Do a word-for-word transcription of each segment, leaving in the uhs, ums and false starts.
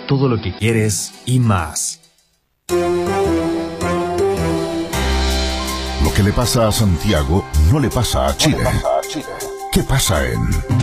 todo lo que quieres y más. Lo que le pasa a Santiago no le pasa a Chile. ¿Qué pasa en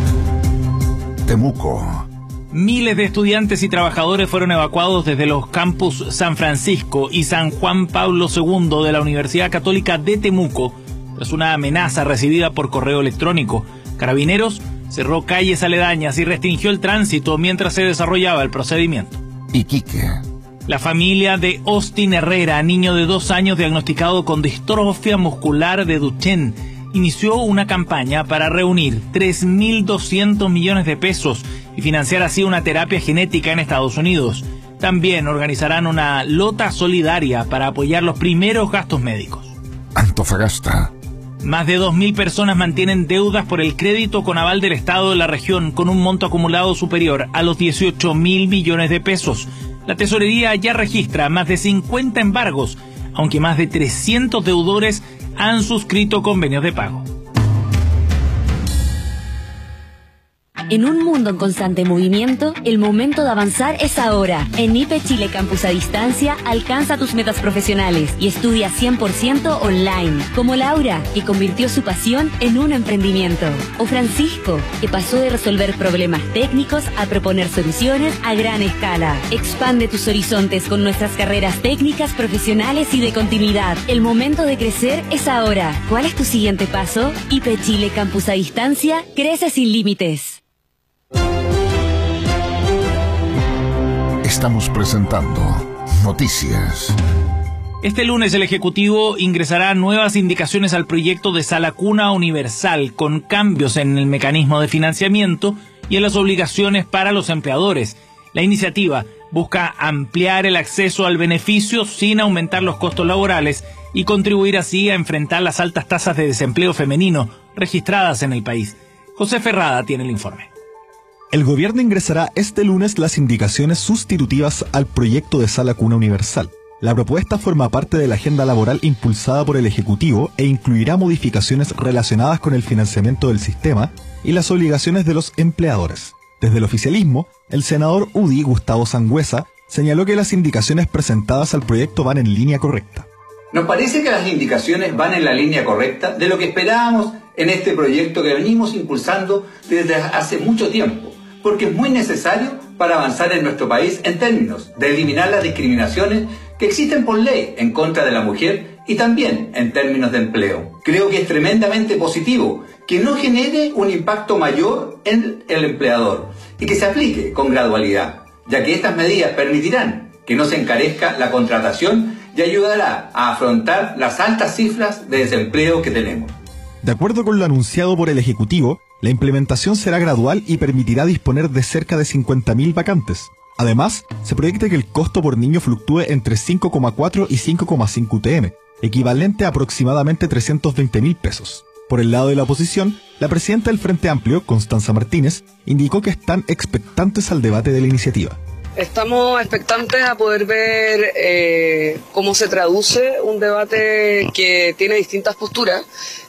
Temuco? Miles de estudiantes y trabajadores fueron evacuados desde los campus San Francisco y San Juan Pablo segundo de la Universidad Católica de Temuco tras una amenaza recibida por correo electrónico. Carabineros cerró calles aledañas y restringió el tránsito mientras se desarrollaba el procedimiento. Iquique. La familia de Austin Herrera, niño de dos años diagnosticado con distrofia muscular de Duchenne, inició una campaña para reunir tres mil doscientos millones de pesos y financiar así una terapia genética en Estados Unidos. También organizarán una lota solidaria para apoyar los primeros gastos médicos. Antofagasta. Más de dos mil personas mantienen deudas por el crédito con aval del Estado de la región con un monto acumulado superior a los dieciocho mil millones de pesos. La tesorería ya registra más de cincuenta embargos, aunque más de trescientos deudores han suscrito convenios de pago. En un mundo en constante movimiento, el momento de avanzar es ahora. En I P E Chile Campus a Distancia, alcanza tus metas profesionales y estudia cien por ciento online. Como Laura, que convirtió su pasión en un emprendimiento. O Francisco, que pasó de resolver problemas técnicos a proponer soluciones a gran escala. Expande tus horizontes con nuestras carreras técnicas, profesionales y de continuidad. El momento de crecer es ahora. ¿Cuál es tu siguiente paso? I P E Chile Campus a Distancia, crece sin límites. Estamos presentando Noticias. Este lunes el Ejecutivo ingresará nuevas indicaciones al proyecto de Sala Cuna Universal con cambios en el mecanismo de financiamiento y en las obligaciones para los empleadores. La iniciativa busca ampliar el acceso al beneficio sin aumentar los costos laborales y contribuir así a enfrentar las altas tasas de desempleo femenino registradas en el país. José Ferrada tiene el informe. El gobierno ingresará este lunes las indicaciones sustitutivas al proyecto de Sala Cuna Universal. La propuesta forma parte de la agenda laboral impulsada por el Ejecutivo e incluirá modificaciones relacionadas con el financiamiento del sistema y las obligaciones de los empleadores. Desde el oficialismo, el senador U D I, Gustavo Sangüesa, señaló que las indicaciones presentadas al proyecto van en línea correcta. Nos parece que las indicaciones van en la línea correcta de lo que esperábamos en este proyecto que venimos impulsando desde hace mucho tiempo, porque es muy necesario para avanzar en nuestro país en términos de eliminar las discriminaciones que existen por ley en contra de la mujer y también en términos de empleo. Creo que es tremendamente positivo que no genere un impacto mayor en el empleador y que se aplique con gradualidad, ya que estas medidas permitirán que no se encarezca la contratación y ayudará a afrontar las altas cifras de desempleo que tenemos. De acuerdo con lo anunciado por el Ejecutivo, la implementación será gradual y permitirá disponer de cerca de cincuenta mil vacantes. Además, se proyecta que el costo por niño fluctúe entre cinco coma cuatro y cinco coma cinco U T M, equivalente a aproximadamente trescientos veinte mil pesos. Por el lado de la oposición, la presidenta del Frente Amplio, Constanza Martínez, indicó que están expectantes al debate de la iniciativa. Estamos expectantes a poder ver eh, cómo se traduce un debate que tiene distintas posturas.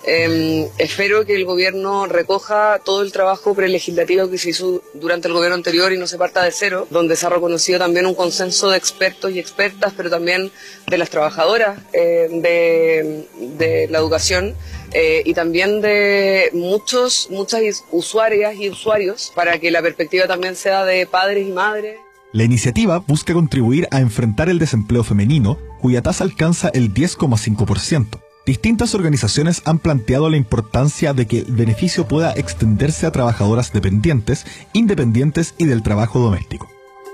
Eh, espero que el gobierno recoja todo el trabajo prelegislativo que se hizo durante el gobierno anterior y no se parta de cero, donde se ha reconocido también un consenso de expertos y expertas, pero también de las trabajadoras eh, de, de la educación. Eh, y también de muchos, muchas usuarias y usuarios, para que la perspectiva también sea de padres y madres. La iniciativa busca contribuir a enfrentar el desempleo femenino, cuya tasa alcanza el diez coma cinco por ciento. Distintas organizaciones han planteado la importancia de que el beneficio pueda extenderse a trabajadoras dependientes, independientes y del trabajo doméstico.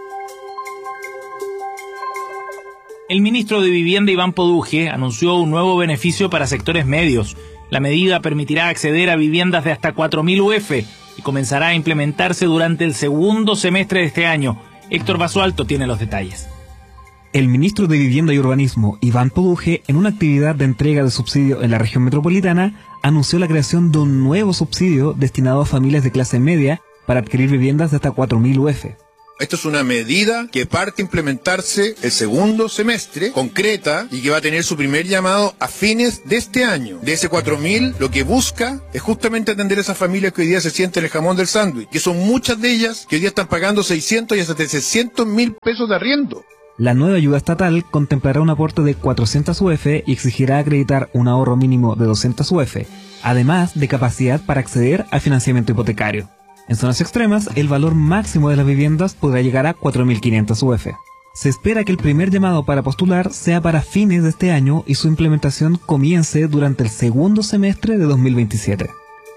El ministro de Vivienda, Iván Poduje, anunció un nuevo beneficio para sectores medios. La medida permitirá acceder a viviendas de hasta cuatro mil U F y comenzará a implementarse durante el segundo semestre de este año. Héctor Basualto tiene los detalles. El ministro de Vivienda y Urbanismo, Iván Poduje, en una actividad de entrega de subsidio en la región metropolitana, anunció la creación de un nuevo subsidio destinado a familias de clase media para adquirir viviendas de hasta cuatro mil U F. Esto es una medida que parte a implementarse el segundo semestre, concreta, y que va a tener su primer llamado a fines de este año. De ese cuatro mil, lo que busca es justamente atender a esas familias que hoy día se sienten el jamón del sándwich, que son muchas de ellas que hoy día están pagando seiscientos y hasta seiscientos mil pesos de arriendo. La nueva ayuda estatal contemplará un aporte de cuatrocientas U F y exigirá acreditar un ahorro mínimo de doscientas U F, además de capacidad para acceder al financiamiento hipotecario. En zonas extremas, el valor máximo de las viviendas podrá llegar a cuatro mil quinientas U F. Se espera que el primer llamado para postular sea para fines de este año y su implementación comience durante el segundo semestre de dos mil veintisiete.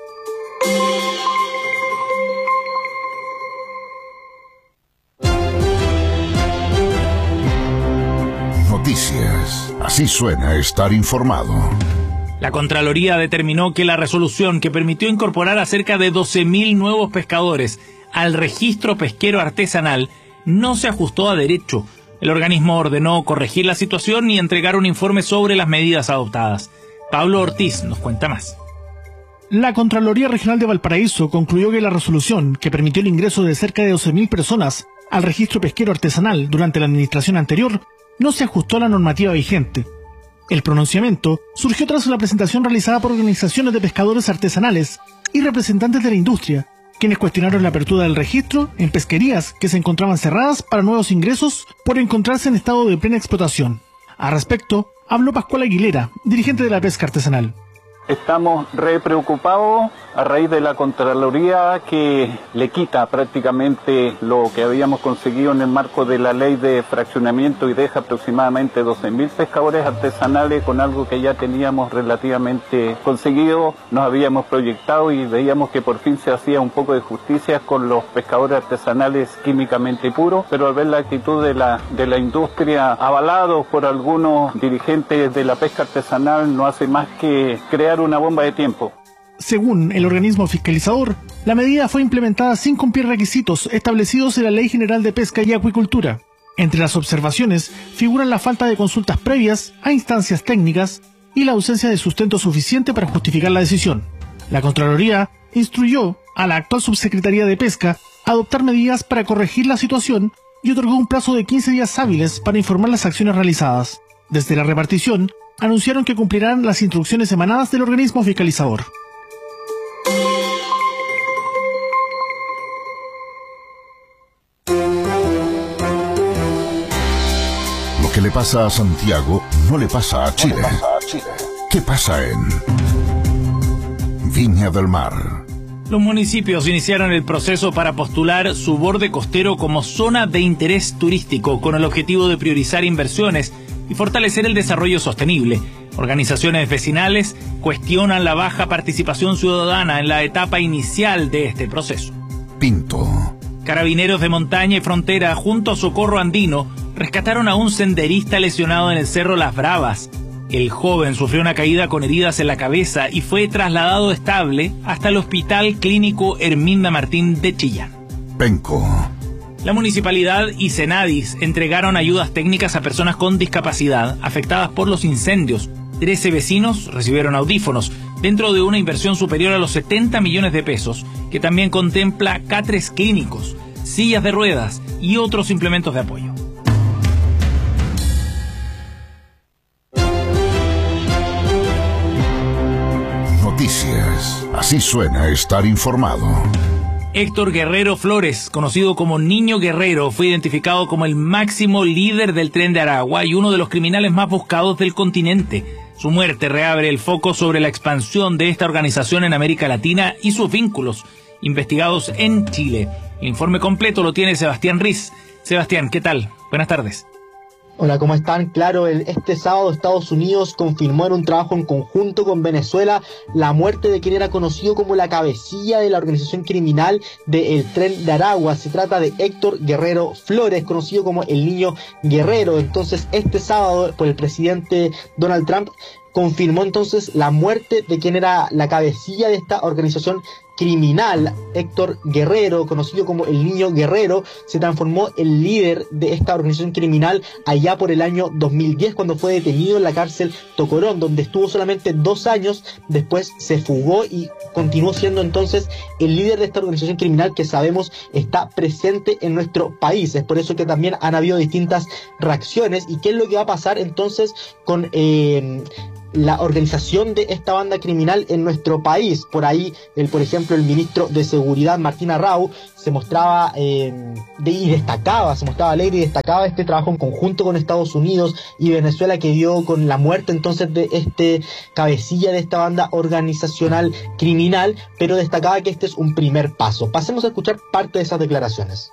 Noticias. Así suena estar informado. La Contraloría determinó que la resolución que permitió incorporar a cerca de doce mil nuevos pescadores al registro pesquero artesanal no se ajustó a derecho. El organismo ordenó corregir la situación y entregar un informe sobre las medidas adoptadas. Pablo Ortiz nos cuenta más. La Contraloría Regional de Valparaíso concluyó que la resolución que permitió el ingreso de cerca de doce mil personas al registro pesquero artesanal durante la administración anterior no se ajustó a la normativa vigente. El pronunciamiento surgió tras la presentación realizada por organizaciones de pescadores artesanales y representantes de la industria, quienes cuestionaron la apertura del registro en pesquerías que se encontraban cerradas para nuevos ingresos por encontrarse en estado de plena explotación. Al respecto, habló Pascual Aguilera, dirigente de la pesca artesanal. Estamos re preocupados a raíz de la Contraloría que le quita prácticamente lo que habíamos conseguido en el marco de la ley de fraccionamiento y deja aproximadamente doce mil pescadores artesanales con algo que ya teníamos relativamente conseguido, nos habíamos proyectado y veíamos que por fin se hacía un poco de justicia con los pescadores artesanales químicamente puros, pero al ver la actitud de la, de la industria avalados por algunos dirigentes de la pesca artesanal no hace más que crear una bomba de tiempo. Según el organismo fiscalizador, la medida fue implementada sin cumplir requisitos establecidos en la Ley General de Pesca y Acuicultura. Entre las observaciones figuran la falta de consultas previas a instancias técnicas y la ausencia de sustento suficiente para justificar la decisión. La Contraloría instruyó a la actual Subsecretaría de Pesca a adoptar medidas para corregir la situación y otorgó un plazo de quince días hábiles para informar las acciones realizadas. Desde la repartición, anunciaron que cumplirán las instrucciones emanadas del organismo fiscalizador. Lo que le pasa a Santiago no le pasa a Chile. ¿Qué pasa en Viña del Mar? Los municipios iniciaron el proceso para postular su borde costero como zona de interés turístico con el objetivo de priorizar inversiones y fortalecer el desarrollo sostenible. Organizaciones vecinales cuestionan la baja participación ciudadana en la etapa inicial de este proceso. Pinto. Carabineros de Montaña y Frontera junto a Socorro Andino rescataron a un senderista lesionado en el Cerro Las Bravas. El joven sufrió una caída con heridas en la cabeza y fue trasladado estable hasta el Hospital Clínico Herminda Martín de Chillán. Penco. La municipalidad y Senadis entregaron ayudas técnicas a personas con discapacidad afectadas por los incendios. trece vecinos recibieron audífonos dentro de una inversión superior a los setenta millones de pesos, que también contempla catres clínicos, sillas de ruedas y otros implementos de apoyo. Noticias. Así suena estar informado. Héctor Guerrero Flores, conocido como Niño Guerrero, fue identificado como el máximo líder del Tren de Aragua y uno de los criminales más buscados del continente. Su muerte reabre el foco sobre la expansión de esta organización en América Latina y sus vínculos, investigados en Chile. El informe completo lo tiene Sebastián Riz. Sebastián, ¿qué tal? Buenas tardes. Hola, ¿cómo están? Claro, el, este sábado Estados Unidos confirmó en un trabajo en conjunto con Venezuela la muerte de quien era conocido como la cabecilla de la organización criminal del Tren de Aragua. Se trata de Héctor Guerrero Flores, conocido como el Niño Guerrero. Entonces, este sábado, por el presidente Donald Trump, confirmó entonces la muerte de quien era la cabecilla de esta organización criminal, Héctor Guerrero, conocido como el Niño Guerrero, se transformó en líder de esta organización criminal allá por el año dos mil diez, cuando fue detenido en la cárcel Tocorón, donde estuvo solamente dos años. Después se fugó y continuó siendo entonces el líder de esta organización criminal que sabemos está presente en nuestro país. Es por eso que también han habido distintas reacciones. ¿Y qué es lo que va a pasar entonces con eh, la organización de esta banda criminal en nuestro país? Por ahí, el, por ejemplo, el ministro de Seguridad, Martín Arrau, se mostraba eh, de, y destacaba, se mostraba alegre y destacaba este trabajo en conjunto con Estados Unidos y Venezuela que dio con la muerte entonces de este cabecilla de esta banda organizacional criminal, pero destacaba que este es un primer paso. Pasemos a escuchar parte de esas declaraciones.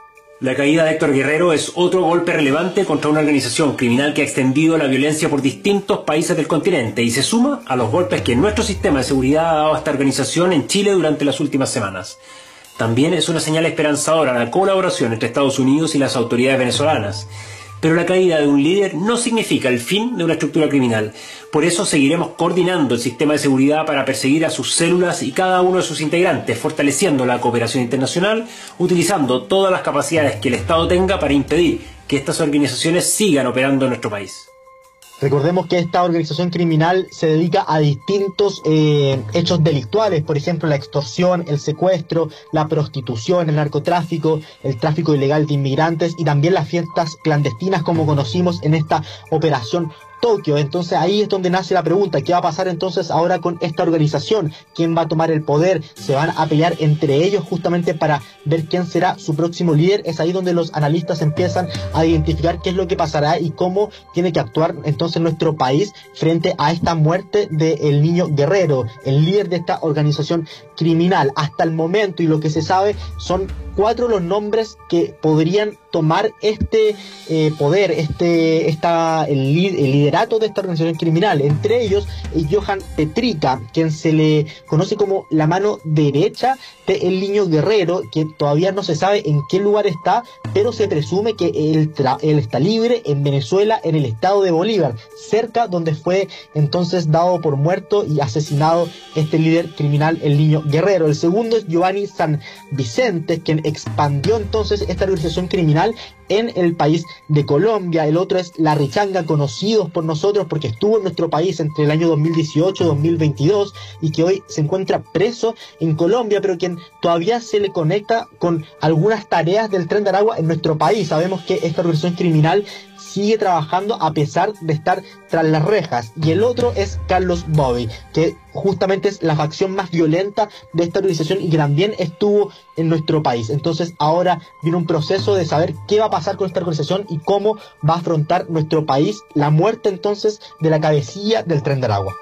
La caída de Héctor Guerrero es otro golpe relevante contra una organización criminal que ha extendido la violencia por distintos países del continente y se suma a los golpes que nuestro sistema de seguridad ha dado a esta organización en Chile durante las últimas semanas. También es una señal esperanzadora la colaboración entre Estados Unidos y las autoridades venezolanas. Pero la caída de un líder no significa el fin de una estructura criminal. Por eso seguiremos coordinando el sistema de seguridad para perseguir a sus células y cada uno de sus integrantes, fortaleciendo la cooperación internacional, utilizando todas las capacidades que el Estado tenga para impedir que estas organizaciones sigan operando en nuestro país. Recordemos que esta organización criminal se dedica a distintos eh, hechos delictuales, por ejemplo la extorsión, el secuestro, la prostitución, el narcotráfico, el tráfico ilegal de inmigrantes y también las fiestas clandestinas como conocimos en esta operación Tokio. Entonces ahí es donde nace la pregunta, ¿qué va a pasar entonces ahora con esta organización? ¿Quién va a tomar el poder? ¿Se van a pelear entre ellos justamente para ver quién será su próximo líder? Es ahí donde los analistas empiezan a identificar qué es lo que pasará y cómo tiene que actuar entonces nuestro país frente a esta muerte del Niño Guerrero, el líder de esta organización criminal. Hasta el momento, y lo que se sabe, son cuatro los nombres que podrían tomar este eh, poder, este, esta, el, el liderato de esta organización criminal. Entre ellos, eh, Johan Petrica, quien se le conoce como la mano derecha de el Niño Guerrero, que todavía no se sabe en qué lugar está, pero se presume que él, él está libre en Venezuela, en el estado de Bolívar, cerca donde fue entonces dado por muerto y asesinado este líder criminal, el Niño Guerrero. El segundo es Giovanni San Vicente, quien expandió entonces esta organización criminal en el país de Colombia. El otro es La Richanga, conocidos por nosotros porque estuvo en nuestro país entre el año dos mil dieciocho y dos mil veintidós y que hoy se encuentra preso en Colombia, pero quien todavía se le conecta con algunas tareas del Tren de Aragua en nuestro país. Sabemos que esta organización criminal sigue trabajando a pesar de estar tras las rejas. Y el otro es Carlos Bobby, que justamente es la facción más violenta de esta organización y que también estuvo en nuestro país. Entonces ahora viene un proceso de saber qué va a pasar con esta organización y cómo va a afrontar nuestro país la muerte entonces de la cabecilla del Tren de Aragua.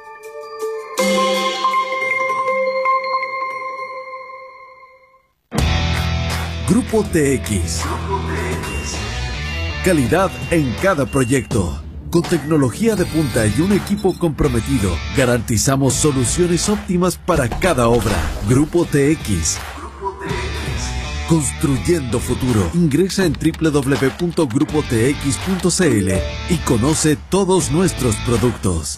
Grupo T X. Calidad en cada proyecto. Con tecnología de punta y un equipo comprometido, garantizamos soluciones óptimas para cada obra. Grupo T X. Construyendo futuro. Ingresa en doble u doble u doble u punto grupo t x punto c l y conoce todos nuestros productos.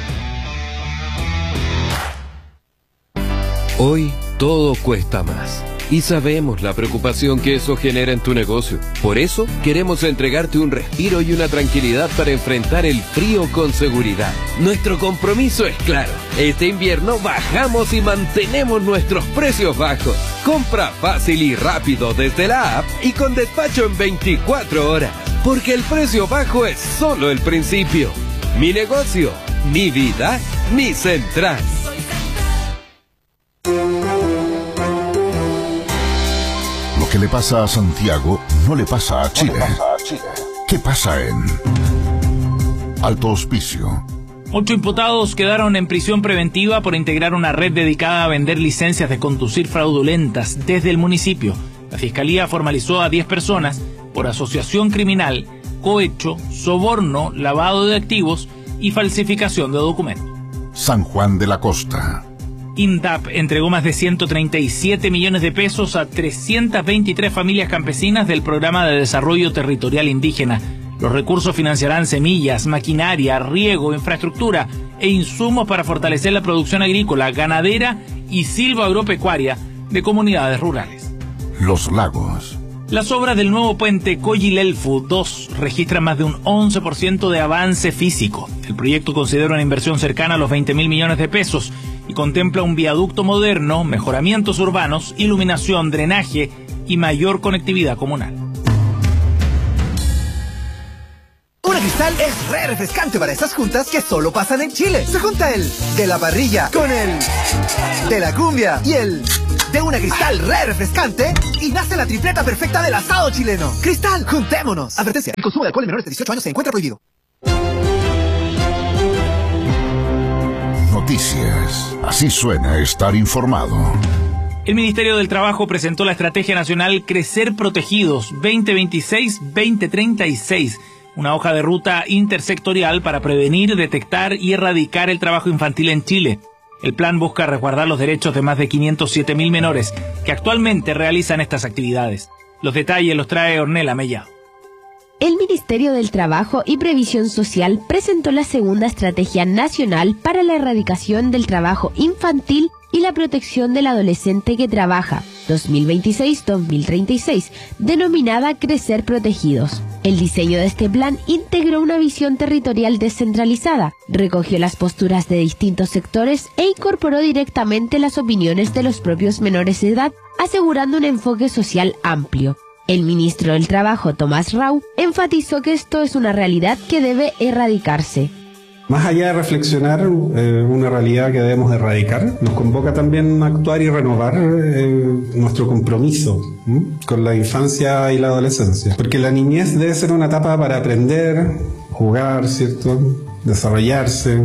Hoy todo cuesta más. Y sabemos la preocupación que eso genera en tu negocio. Por eso, queremos entregarte un respiro y una tranquilidad para enfrentar el frío con seguridad. Nuestro compromiso es claro. Este invierno bajamos y mantenemos nuestros precios bajos. Compra fácil y rápido desde la app y con despacho en veinticuatro horas. Porque el precio bajo es solo el principio. Mi negocio, mi vida, mi central. Lo que le pasa a Santiago no le pasa a Chile. ¿Qué pasa en Alto Hospicio? Ocho imputados quedaron en prisión preventiva por integrar una red dedicada a vender licencias de conducir fraudulentas desde el municipio. La Fiscalía formalizó a diez personas por asociación criminal, cohecho, soborno, lavado de activos y falsificación de documentos. San Juan de la Costa. INDAP entregó más de ciento treinta y siete millones de pesos a trescientas veintitrés familias campesinas del Programa de Desarrollo Territorial Indígena. Los recursos financiarán semillas, maquinaria, riego, infraestructura e insumos para fortalecer la producción agrícola, ganadera y silvoagropecuaria de comunidades rurales. Los lagos. Las obras del nuevo puente Coyilelfu dos registran más de un once por ciento de avance físico. El proyecto considera una inversión cercana a los veinte mil millones de pesos y contempla un viaducto moderno, mejoramientos urbanos, iluminación, drenaje y mayor conectividad comunal. Una Cristal es re refrescante para esas juntas que solo pasan en Chile. Se junta el de la parrilla con el de la cumbia y el de una Cristal re refrescante y nace la tripleta perfecta del asado chileno. Cristal, juntémonos. Advertencia, el consumo de alcohol en menores de dieciocho años se encuentra prohibido. Noticias. Así suena estar informado. El Ministerio del Trabajo presentó la Estrategia Nacional Crecer Protegidos veinte veintiséis veinte treinta y seis, una hoja de ruta intersectorial para prevenir, detectar y erradicar el trabajo infantil en Chile. El plan busca resguardar los derechos de más de quinientos siete mil menores que actualmente realizan estas actividades. Los detalles los trae Ornella Mellado. El Ministerio del Trabajo y Previsión Social presentó la segunda Estrategia Nacional para la Erradicación del Trabajo Infantil y la Protección del Adolescente que Trabaja, dos mil veintiséis a dos mil treinta y seis, denominada Crecer Protegidos. El diseño de este plan integró una visión territorial descentralizada, recogió las posturas de distintos sectores e incorporó directamente las opiniones de los propios menores de edad, asegurando un enfoque social amplio. El ministro del Trabajo, Tomás Rau, enfatizó que esto es una realidad que debe erradicarse. Más allá de reflexionar eh, una realidad que debemos erradicar, nos convoca también a actuar y renovar eh, nuestro compromiso ¿m? con la infancia y la adolescencia. Porque la niñez debe ser una etapa para aprender, jugar, ¿cierto? Desarrollarse.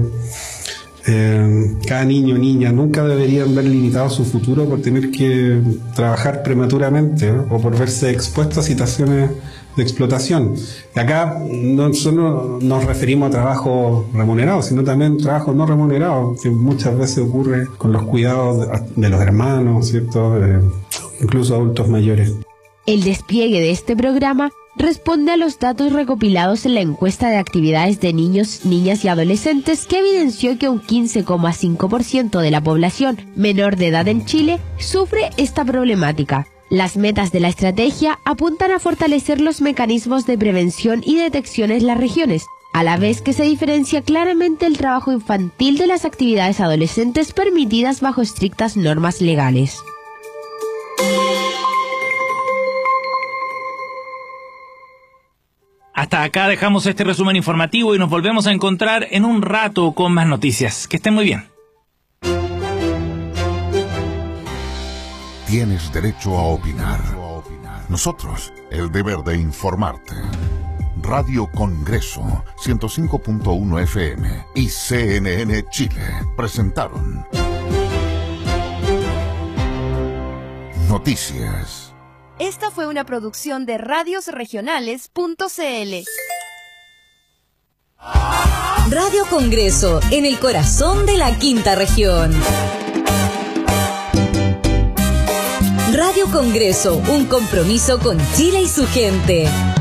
Eh, cada niño o niña nunca deberían ver limitado su futuro por tener que trabajar prematuramente ¿eh? o por verse expuestos a situaciones de explotación. Y acá no solo nos referimos a trabajo remunerado, sino también trabajo no remunerado, que muchas veces ocurre con los cuidados de, de los hermanos, ¿cierto? Eh, incluso adultos mayores. El despliegue de este programa responde a los datos recopilados en la encuesta de actividades de niños, niñas y adolescentes que evidenció que un quince coma cinco por ciento de la población menor de edad en Chile sufre esta problemática. Las metas de la estrategia apuntan a fortalecer los mecanismos de prevención y detección en las regiones, a la vez que se diferencia claramente el trabajo infantil de las actividades adolescentes permitidas bajo estrictas normas legales. Hasta acá dejamos este resumen informativo y nos volvemos a encontrar en un rato con más noticias. Que estén muy bien. Tienes derecho a opinar. Nosotros, el deber de informarte. Radio Congreso, ciento cinco punto uno F M y C N N Chile presentaron Noticias. Esta fue una producción de radios regionales punto c l. Radio Congreso, en el corazón de la quinta región. Radio Congreso, un compromiso con Chile y su gente.